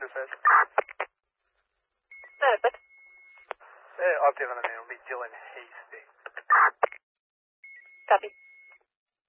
Chris says. No, but... I've given a name. It'll be Dylan Hastings. Copy.